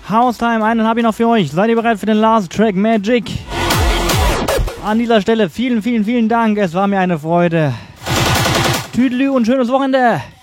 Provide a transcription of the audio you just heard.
House Time, einen habe ich noch für euch. Seid ihr bereit für den Last Track, Magic? An dieser Stelle vielen, vielen, vielen Dank. Es war mir eine Freude. Tüdelü und schönes Wochenende.